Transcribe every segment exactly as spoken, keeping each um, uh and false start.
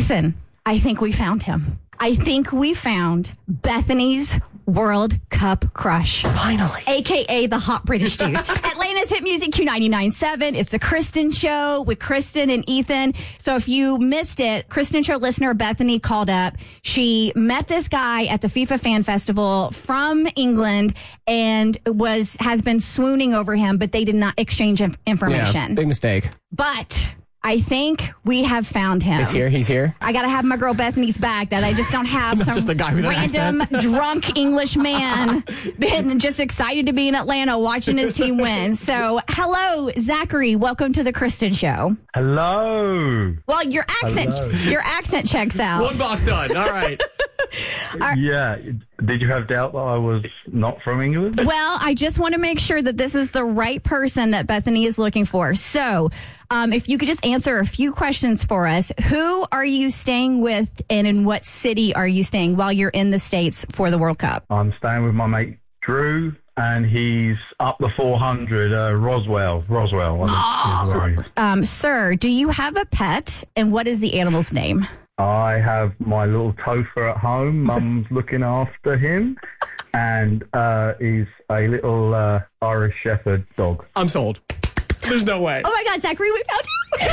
Ethan, I think we found him. I think we found Bethany's World Cup crush. Finally. A K A the hot British dude. Atlanta's Hit Music Q ninety-nine point seven. It's the Kristen Show with Kristen and Ethan. So if you missed it, Kristen Show listener Bethany called up. She met this guy at the FIFA Fan Festival from England and was has been swooning over him, but they did not exchange inf- information. Yeah, big mistake. But I think we have found him. He's here. He's here. I got to have my girl Bethany's back that I just don't have Not some just a guy with an random accent. drunk English man been just excited to be in Atlanta watching his team win. So, hello, Zachary. Welcome to the Kristen Show. Hello. Well, your accent, Hello. your accent checks out. One box done. All right. Yeah. Did you have doubt that I was not from England? Well, I just want to make sure that this is the right person that Bethany is looking for. So, um, if you could just answer a few questions for us. Who are you staying with and in what city are you staying while you're in the States for the World Cup? I'm staying with my mate Drew, and he's up the four hundred, uh, Roswell. Roswell. Oh. Um, sir, do you have a pet, and what is the animal's name? I have my little Topher at home. Mum's looking after him, and uh, he's a little uh, Irish Shepherd dog. I'm sold. There's no way. Oh my God, Zachary, we found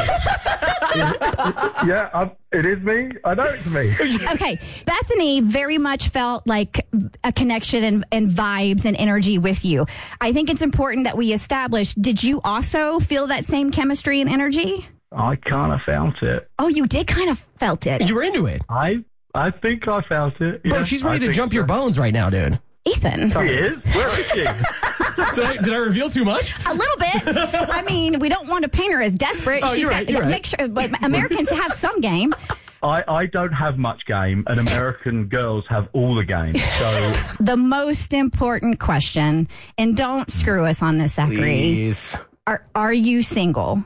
you. Yeah, I, it is me. I know it's me. Okay, Bethany very much felt like a connection and, and vibes and energy with you. I think it's important that we establish, did you also feel that same chemistry and energy? I kind of felt it. Oh, you did kind of felt it. You were into it. I I think I felt it. Bro, yeah, she's ready I to think jump so. your bones right now, dude. Ethan. She is? Where is she? Did I, did I reveal too much? A little bit. I mean, we don't want to paint her as desperate. Oh, you're right, you're right. Make sure, but Americans have some game. I, I don't have much game, and American girls have all the game. So The most important question, and don't screw us on this, Zachary. Please. Are are you single?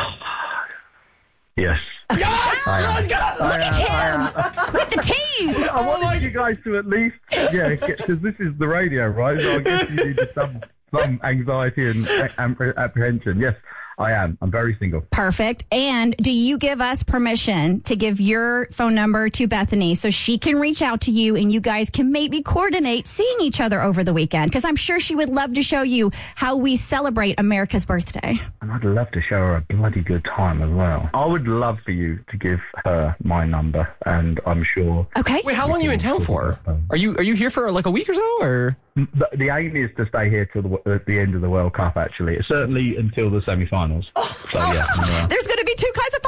yes. Yes! Let's go! Look at him with the tease. I wanted you guys to at least, yeah, because this is the radio, right? So I guess you need some some anxiety and a- apprehension. Yes, I am. I'm very single. Perfect. And do you give us permission to give your phone number to Bethany so she can reach out to you and you guys can maybe coordinate seeing each other over the weekend? Because I'm sure she would love to show you how we celebrate America's birthday. And I'd love to show her a bloody good time as well. I would love for you to give her my number, and I'm sure. Okay. Wait, how long are you in town for? Are you are you here for like a week or so, or? The, the aim is to stay here till the, at the end of the World Cup, actually. Certainly until the semi-finals. So, yeah, yeah. There's going to be two kinds of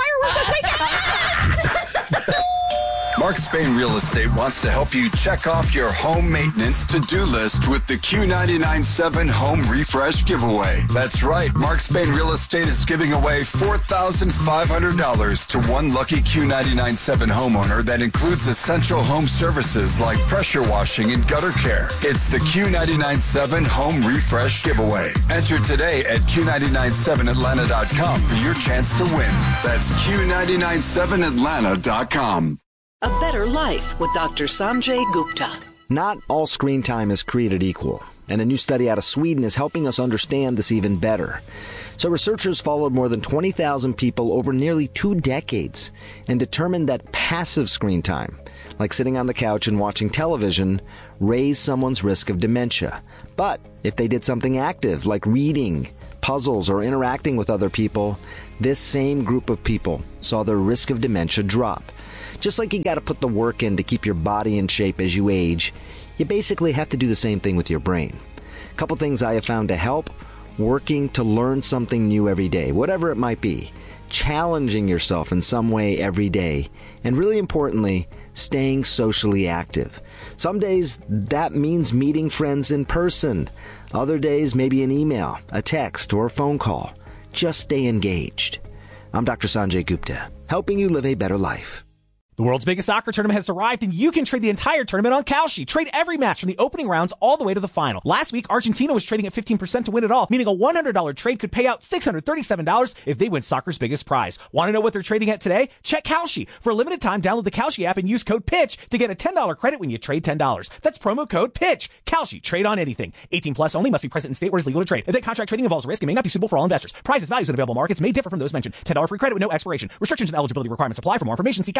fireworks this weekend. Marcus Bain Real Estate wants to help you check off your home maintenance to-do list with the Q ninety-nine point seven Home Refresh Giveaway. That's right, Marcus Bain Real Estate is giving away four thousand five hundred dollars to one lucky Q ninety-nine point seven homeowner that includes essential home services like pressure washing and gutter care. It's the Q ninety-nine point seven Home Refresh Giveaway. Enter today at Q ninety-nine point seven Atlanta dot com for your chance to win. That's Q ninety-nine point seven Atlanta dot com. A Better Life with Doctor Sanjay Gupta. Not all screen time is created equal, and a new study out of Sweden is helping us understand this even better. So researchers followed more than twenty thousand people over nearly two decades and determined that passive screen time, like sitting on the couch and watching television, raised someone's risk of dementia. But if they did something active, like reading, puzzles, or interacting with other people, this same group of people saw their risk of dementia drop. Just like you got to put the work in to keep your body in shape as you age, you basically have to do the same thing with your brain. A couple things I have found to help: working to learn something new every day, whatever it might be, challenging yourself in some way every day, and really importantly, staying socially active. Some days that means meeting friends in person. Other days maybe an email, a text, or a phone call. Just stay engaged. I'm Doctor Sanjay Gupta, helping you live a better life. The world's biggest soccer tournament has arrived, and you can trade the entire tournament on Kalshi. Trade every match from the opening rounds all the way to the final. Last week, Argentina was trading at fifteen percent to win it all, meaning a one hundred dollars trade could pay out six hundred thirty-seven dollars if they win soccer's biggest prize. Want to know what they're trading at today? Check Kalshi. For a limited time, download the Kalshi app and use code PITCH to get a ten dollars credit when you trade ten dollars. That's promo code PITCH. Kalshi. Trade on anything. eighteen plus only. Must be present in state where it's legal to trade. Event contract trading involves risk and may not be suitable for all investors. Prices, values, and available markets may differ from those mentioned. ten dollars free credit with no expiration. Restrictions and eligibility requirements apply. For more information, see Kalshi dot com.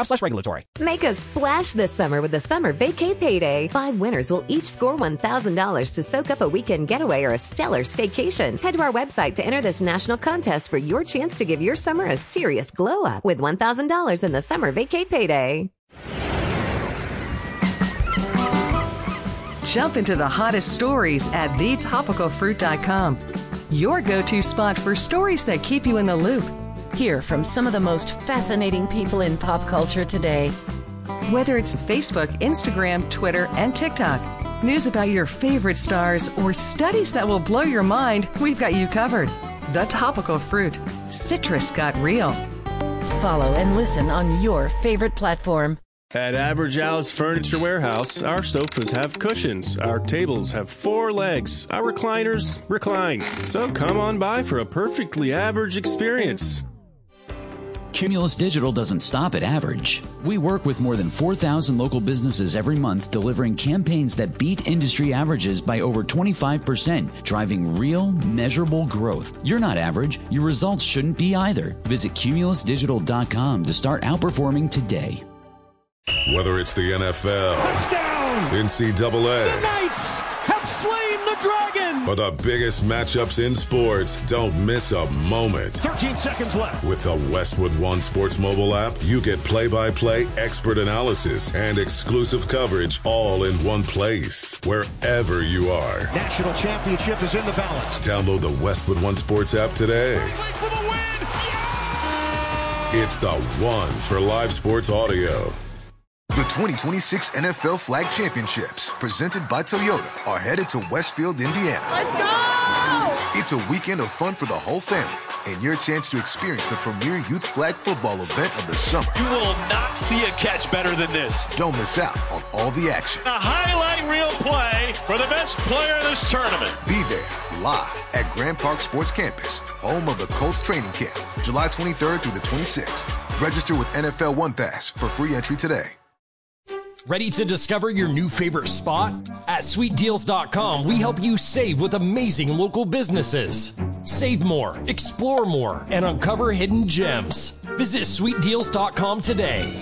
slash regulatory. Make a splash this summer with the Summer Vacay Payday. Five winners will each score one thousand dollars to soak up a weekend getaway or a stellar staycation. Head to our website to enter this national contest for your chance to give your summer a serious glow up with one thousand dollars in the Summer Vacay Payday. Jump into the hottest stories at the topical fruit dot com. Your go-to spot for stories that keep you in the loop. Hear from some of the most fascinating people in pop culture today. Whether it's Facebook, Instagram, Twitter, and TikTok, news about your favorite stars, or studies that will blow your mind, we've got you covered. The Topical Fruit. Citrus got real. Follow and listen on your favorite platform. At Average Al's Furniture Warehouse, our sofas have cushions, our tables have four legs, our recliners recline. So come on by for a perfectly average experience. Cumulus Digital doesn't stop at average. We work with more than four thousand local businesses every month, delivering campaigns that beat industry averages by over twenty-five percent, driving real, measurable growth. You're not average. Your results shouldn't be either. Visit cumulus digital dot com to start outperforming today. Whether it's the N F L, touchdown, N C double A, the Knights have slain the dragon, or the biggest matchups in sports, don't miss a moment. thirteen seconds left. With the Westwood One Sports mobile app, you get play-by-play expert analysis and exclusive coverage all in one place, wherever you are. National championship is in the balance. Download the Westwood One Sports app today. For the win. Yeah! It's the one for live sports audio. The twenty twenty-six N F L Flag Championships, presented by Toyota, are headed to Westfield, Indiana. Let's go! It's a weekend of fun for the whole family and your chance to experience the premier youth flag football event of the summer. You will not see a catch better than this. Don't miss out on all the action. A highlight reel play for the best player in this tournament. Be there live at Grand Park Sports Campus, home of the Colts training camp, July twenty-third through the twenty-sixth. Register with N F L One Pass for free entry today. Ready to discover your new favorite spot? At sweet deals dot com, we help you save with amazing local businesses. Save more, explore more, and uncover hidden gems. Visit sweet deals dot com today.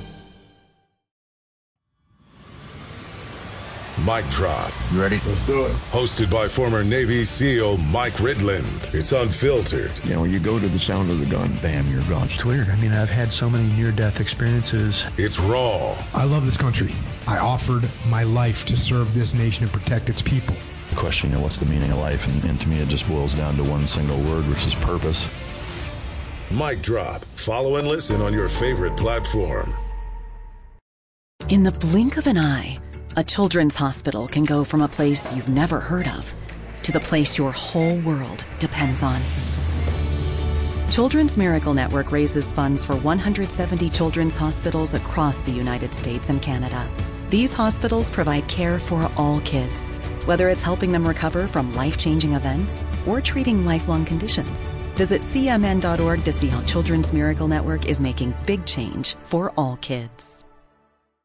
Mic Drop. You ready? Let's do it. Hosted by former Navy SEAL Mike Ridland. It's unfiltered. You know, you go to the sound of the gun, bam, you're gone. It's weird. I mean, I've had so many near-death experiences. It's raw. I love this country. I offered my life to serve this nation and protect its people. The question, you know, what's the meaning of life? And, and to me, it just boils down to one single word, which is purpose. Mic Drop. Follow and listen on your favorite platform. In the blink of an eye, a children's hospital can go from a place you've never heard of to the place your whole world depends on. Children's Miracle Network raises funds for one hundred seventy children's hospitals across the United States and Canada. These hospitals provide care for all kids, whether it's helping them recover from life-changing events or treating lifelong conditions. Visit C M N dot org to see how Children's Miracle Network is making big change for all kids.